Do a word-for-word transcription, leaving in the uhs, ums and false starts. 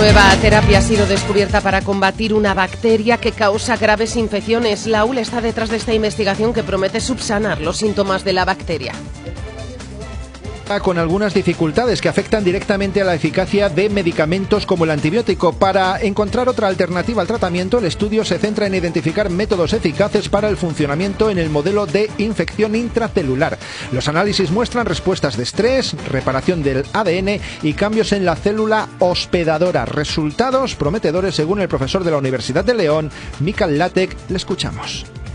nueva terapia ha sido descubierta para combatir una bacteria que causa graves infecciones. La U L está detrás de esta investigación que promete subsanar los síntomas de la bacteria. Con algunas dificultades que afectan directamente a la eficacia de medicamentos como el antibiótico. Para encontrar otra alternativa al tratamiento, el estudio se centra en identificar métodos eficaces para el funcionamiento en el modelo de infección intracelular. Los análisis muestran respuestas de estrés, reparación del A D N y cambios en la célula hospedadora. Resultados prometedores según el profesor de la Universidad de León, Michael Latek. Le escuchamos.